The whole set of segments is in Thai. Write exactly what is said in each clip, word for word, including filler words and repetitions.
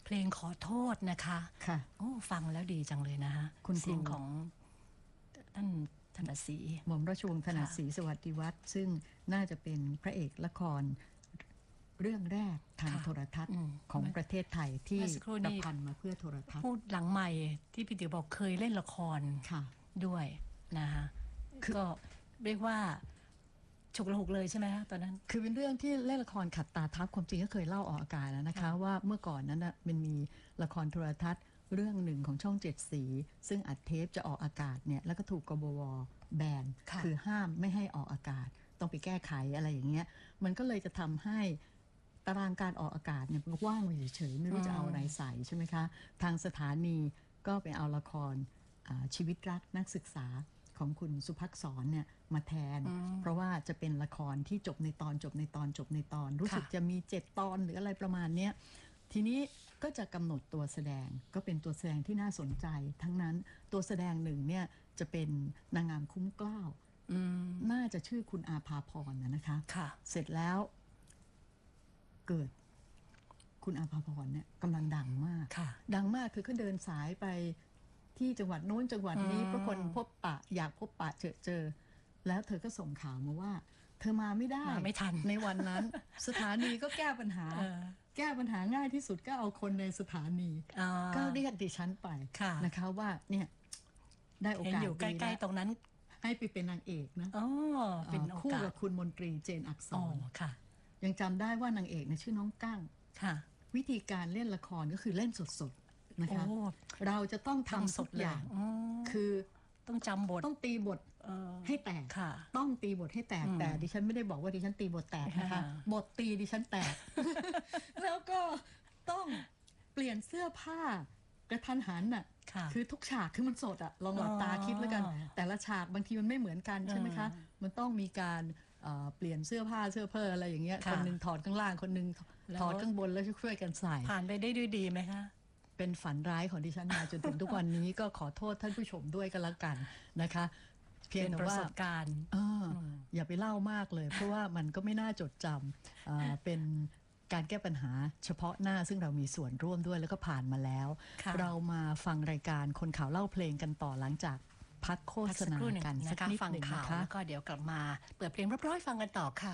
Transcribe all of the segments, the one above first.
เพลงขอโทษนะคะค่ะโอ้ฟังแล้วดีจังเลยนะคะคุณเสียงของท่านธนศรีหม่อมราชวงศ์ธนศรีสวัสดิวัฒน์ซึ่งน่าจะเป็นพระเอกละครเรื่องแรกทางโทรทัศน์ของประเทศไทยที่ประพันธ์มาเพื่อโทรทัศน์พูดหลังใหม่ที่พี่ติ๋วบอกเคยเล่นละครด้วยนะคะก็เรียกว่าฉุกละหุกเลยใช่ไหมคะตอนนั้นคือเป็นเรื่องที่เล่นละครขัดตาทับความจริงก็เคยเล่าออกอากาศแล้วนะคะว่าเมื่อก่อนนั้นมันมีละครโทรทัศน์เรื่องหนึ่งของช่องเจ็ดสีซึ่งอัดเทปจะออกอากาศเนี่ยแล้วก็ถูกกบวแบนคือห้ามไม่ให้ออกอากาศต้องไปแก้ไขอะไรอย่างเงี้ยมันก็เลยจะทำให้ตารางการออกอากาศเนี่ยมันว่างไปเฉยๆไม่รู้จะเอาอะไรใส่ใช่ไหมคะทางสถานีก็ไปเอาละครชีวิตรักนักศึกษาของคุณสุภักษรเนี่ยมาแทนเพราะว่าจะเป็นละครที่จบในตอนจบในตอนจบในตอนรู้สึกจะมีเจ็ดตอนหรืออะไรประมาณเนี้ยทีนี้ก็จะกำหนดตัวแสดงก็เป็นตัวแสดงที่น่าสนใจทั้งนั้นตัวแสดงหนึ่งเนี่ยจะเป็นนางงามคุ้มเกล้าน่าจะชื่อคุณอาภาพรนะนะคะเสร็จแล้วเกิดคุณอาภาพรเนี่ยกำลังดังมากดังมากคือก็เดินสายไปที่จังหวัดโน้นจังหวัดนี้เพราะคนพบปะอยากพบปะเจอเจอแล้วเธอก็ส่งข่าวมาว่าเธอมาไม่ได้มาไม่ทันในวันนั้น สถานีก็แก้ปัญหาแก้ปัญหาง่ายที่สุดก็เอาคนในสถานีก็เรียกดิฉันไปนะคะว่าเนี่ยได้โอกาสอยู่ใกล้ๆตรงนั้นให้ไปเป็นนางเอกนะเป็นคู่กับคุณมนตรีเจนอักษรค่ะยังจำได้ว่านางเอกเนี่ยชื่อน้องกั้งวิธีการเล่นละครก็คือเล่นสดๆนะคะเราจะต้องทำทุกอย่างคือต้องจำบทต้องตีบทให้แตกต้องตีบทให้แตกแต่ดิฉันไม่ได้บอกว่าดิฉันตีบทแตกนะคะบทตีดิฉันแตกแล้วก็ต้องเปลี่ยนเสื้อผ้ากระทันหันน่ะคือทุกฉากคือมันสดอะลองหลับตาคิดแล้วกันแต่ละฉากบางทีมันไม่เหมือนกันใช่ไหมคะมันต้องมีการเปลี่ยนเสื้อผ้าเสื้อเพิ่มอะไรอย่างเงี้ยคนนึงถอดข้างล่างคนนึงถอดข้างบนแล้วช่วยกันใส่ผ่านไปได้ด้วยดีไหมคะเป็นฝันร้ายของดิฉันมาจนถึงทุกวันนี้ก็ขอโทษท่านผู้ชมด้วยกันละกันนะคะเพียงแต่ว่าประสบการณ์อย่าไปเล่ามากเลยเพราะว่ามันก็ไม่น่าจดจำเป็นการแก้ปัญหาเฉพาะหน้าซึ่งเรามีส่วนร่วมด้วยแล้วก็ผ่านมาแล้วเรามาฟังรายการคนข่าวเล่าเพลงกันต่อหลังจากพักโฆษณากันสักนิดหนึ่งนะคะแล้วก็เดี๋ยวกลับมาเปิดเพลงร้อยๆฟังกันต่อค่ะ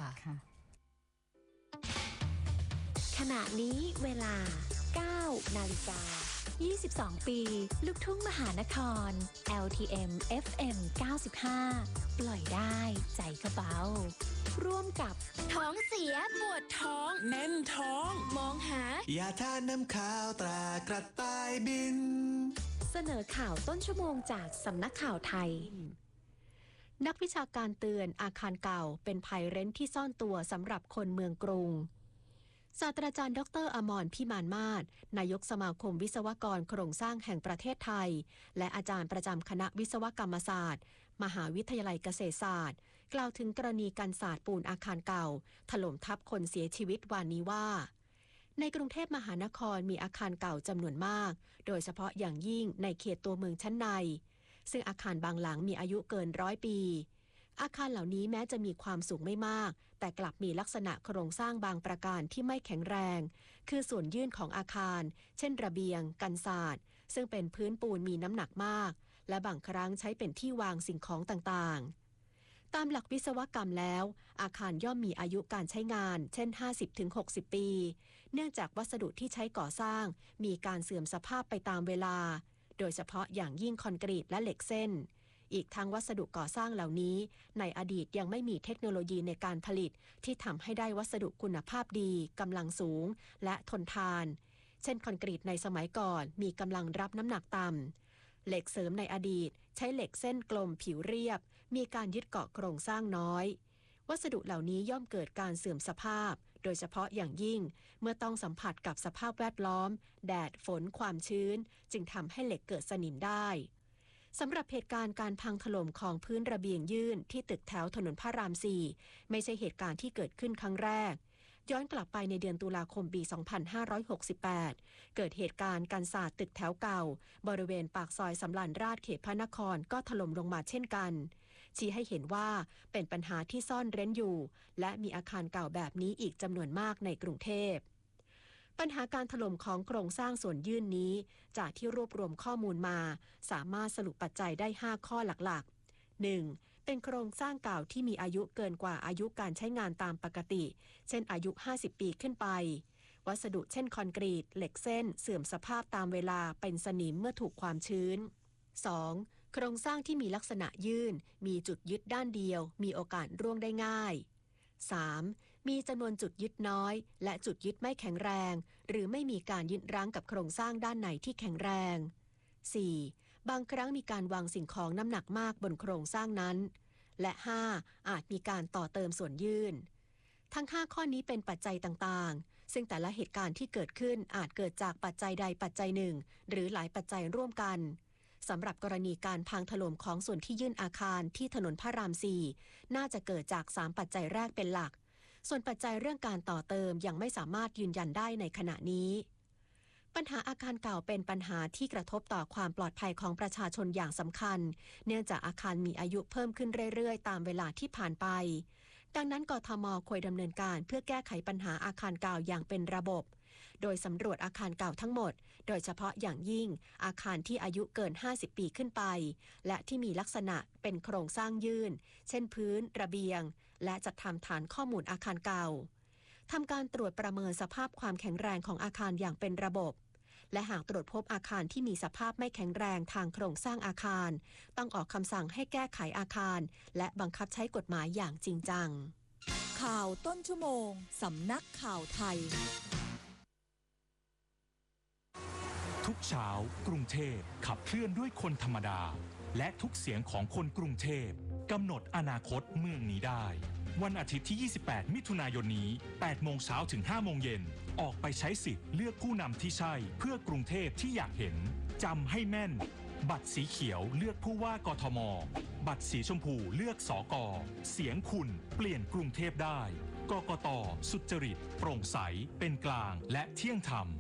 ขณะนี้เวลาเก้านาฬิกายี่สิบสองปีลูกทุ่งมหานคร แอล ที เอ็ม เอฟ เอ็ม เก้าสิบห้า ปล่อยได้ใจก็เบาร่วมกับท้องเสียปวดท้องแน่นท้องมองหายาทาน้ำขาวตรากระต่ายบินเสนอข่าวต้นชั่วโมงจากสำนักข่าวไทยนักวิชาการเตือนอาคารเก่าเป็นภัยเร้นที่ซ่อนตัวสำหรับคนเมืองกรุงศาสตราจารย์ดร.อมรพิมานมาศนายกสมาคมวิศวกรโครงสร้างแห่งประเทศไทยและอาจารย์ประจำคณะวิศวกรรมศาสตร์มหาวิทยาลัยเกษตรศาสตร์กล่าวถึงกรณีการสาดปูนอาคารเก่าถล่มทับคนเสียชีวิตวันนี้ว่าในกรุงเทพมหานครมีอาคารเก่าจำนวนมากโดยเฉพาะอย่างยิ่งในเขตตัวเมืองชั้นในซึ่งอาคารบางหลังมีอายุเกินร้อยปีอาคารเหล่านี้แม้จะมีความสูงไม่มากแต่กลับมีลักษณะโครงสร้างบางประการที่ไม่แข็งแรงคือส่วนยื่นของอาคารเช่นระเบียงกันศาสตร์ซึ่งเป็นพื้นปูนมีน้ำหนักมากและบางครั้งใช้เป็นที่วางสิ่งของต่างๆตามหลักวิศวกรรมแล้วอาคารย่อมมีอายุการใช้งานเช่น ห้าสิบถึงหกสิบ ปีเนื่องจากวัสดุที่ใช้ก่อสร้างมีการเสื่อมสภาพไปตามเวลาโดยเฉพาะอย่างยิ่งคอนกรีตและเหล็กเส้นอีกทั้งวัสดุก่อสร้างเหล่านี้ในอดีตยังไม่มีเทคโนโลยีในการผลิตที่ทำให้ได้วัสดุคุณภาพดีกำลังสูงและทนทานเช่นคอนกรีตในสมัยก่อนมีกำลังรับน้ำหนักต่ำเหล็กเสริมในอดีตใช้เหล็กเส้นกลมผิวเรียบมีการยึดเกาะโครงสร้างน้อยวัสดุเหล่านี้ย่อมเกิดการเสื่อมสภาพโดยเฉพาะอย่างยิ่งเมื่อต้องสัมผัสกับสภาพแวดล้อมแดดฝนความชื้นจึงทำให้เหล็กเกิดสนิมได้สำหรับเหตุการณ์การพังถล่มของพื้นระเบียงยื่นที่ตึกแถวถนนพระรามสี่ไม่ใช่เหตุการณ์ที่เกิดขึ้นครั้งแรกย้อนกลับไปในเดือนตุลาคมปีสองพันห้าร้อยหกสิบแปดเกิดเหตุการณ์การสาดตึกแถวเก่าบริเวณปากซอยสำราญราษฎร์เขตพระนครก็ถล่มลงมาเช่นกันชี้ให้เห็นว่าเป็นปัญหาที่ซ่อนเร้นอยู่และมีอาคารเก่าแบบนี้อีกจำนวนมากในกรุงเทพปัญหาการถล่มของโครงสร้างส่วนยื่นนี้จากที่รวบรวมข้อมูลมาสามารถสรุปปัจจัยได้ห้าข้อหลักๆ หนึ่ง. เป็นโครงสร้างเก่าที่มีอายุเกินกว่าอายุการใช้งานตามปกติเช่นอายุห้าสิบปีขึ้นไปวัสดุเช่นคอนกรีตเหล็กเส้นเสื่อมสภาพตามเวลาเป็นสนิมเมื่อถูกความชื้น สอง. โครงสร้างที่มีลักษณะยื่นมีจุดยึดด้านเดียวมีโอกาสร่วงได้ง่าย สาม. มีจำนวนจุดยึดน้อยและจุดยึดไม่แข็งแรงหรือไม่มีการยึดรั้งกับโครงสร้างด้านในที่แข็งแรง สี่. บางครั้งมีการวางสิ่งของน้ำหนักมากบนโครงสร้างนั้นและ ห้า. อาจมีการต่อเติมส่วนยื่นทั้งห้าข้อนี้เป็นปัจจัยต่างๆซึ่งแต่ละเหตุการณ์ที่เกิดขึ้นอาจเกิดจากปัจจัยใดปัจจัยหนึ่งหรือหลายปัจจัยร่วมกันสำหรับกรณีการพังถล่มของส่วนที่ยื่นอาคารที่ถนนพระรามสี่น่าจะเกิดจากสามปัจจัยแรกเป็นหลักส่วนปัจจัยเรื่องการต่อเติมยังไม่สามารถยืนยันได้ในขณะนี้ปัญหาอาคารเก่าเป็นปัญหาที่กระทบต่อความปลอดภัยของประชาชนอย่างสำคัญเนื่องจากอาคารมีอายุเพิ่มขึ้นเรื่อยๆตามเวลาที่ผ่านไปดังนั้นกทม.ควรดำเนินการเพื่อแก้ไขปัญหาอาคารเก่าอย่างเป็นระบบโดยสำรวจอาคารเก่าทั้งหมดโดยเฉพาะอย่างยิ่งอาคารที่อายุเกินห้าสิบปีขึ้นไปและที่มีลักษณะเป็นโครงสร้างยื่นเช่นพื้นระเบียงและจัดทำฐานข้อมูลอาคารเก่าทำการตรวจประเมินสภาพความแข็งแรงของอาคารอย่างเป็นระบบและหากตรวจพบอาคารที่มีสภาพไม่แข็งแรงทางโครงสร้างอาคารต้องออกคำสั่งให้แก้ไขอาคารและบังคับใช้กฎหมายอย่างจริงจังข่าวต้นชั่วโมงสำนักข่าวไทยทุกเช้ากรุงเทพขับเคลื่อนด้วยคนธรรมดาและทุกเสียงของคนกรุงเทพกำหนดอนาคตเมืองนี้ได้วันอาทิตย์ที่ยี่สิบแปดมิถุนายนนี้แปดโมงเช้าถึงห้าโมงเย็นออกไปใช้สิทธิ์เลือกผู้นำที่ใช่เพื่อกรุงเทพที่อยากเห็นจำให้แม่นบัตรสีเขียวเลือกผู้ว่ากทมบัตรสีชมพูเลือกสกเสียงคุณเปลี่ยนกรุงเทพได้กกต.สุจริตโปร่งใสเป็นกลางและเที่ยงธรรม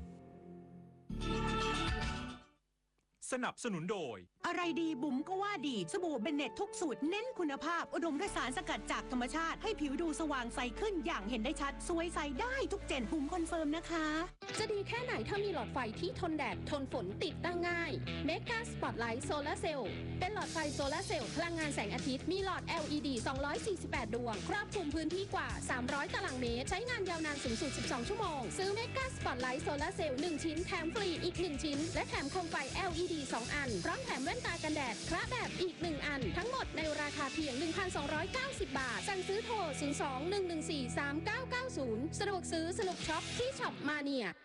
สนับสนุนโดยอะไรดีบุ๋มก็ว่าดีสบู่เบนเน็ตทุกสูตรเน้นคุณภาพอุดมด้วยสารสกัดจากธรรมชาติให้ผิวดูสว่างใสขึ้นอย่างเห็นได้ชัดสวยใสได้ทุกเจนบุ๋มคอนเฟิร์มนะคะจะดีแค่ไหนถ้ามีหลอดไฟที่ทนแดดทนฝนติดตั้งง่าย Mega Spotlight Solar Cell เป็นหลอดไฟโซลาร์เซลล์พลังงานแสงอาทิตย์มีหลอด แอล อี ดี สองร้อยสี่สิบแปดดวงครอบคลุมพื้นที่กว่าสามร้อยตารางเมตรใช้งานยาวนานสูงสุดสิบสองชั่วโมงซื้อ Mega Spotlight Solar Cell หนึ่งชิ้นแถมฟรีอีกหนึ่งชิ้นและแถมโคมไฟ แอล อี ดี สองอันพร้อมแถมแว่นตากันแดดคละแบบอีกหนึ่งอันทั้งหมดในราคาเพียง หนึ่งพันสองร้อยเก้าสิบ บาทสั่งซื้อโทรศูนย์ สอง หนึ่ง หนึ่ง สี่ สาม เก้า เก้า ศูนย์สะดวกซื้อสนุกช็อปที่ช็อปมาเนีย